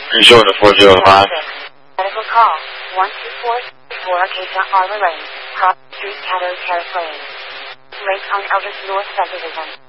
You showing the 405? Medical call. 124 Acacia Arbor Lane. Cross Street, Caddo Terrace Lane. Lake on Elders North Subdivision.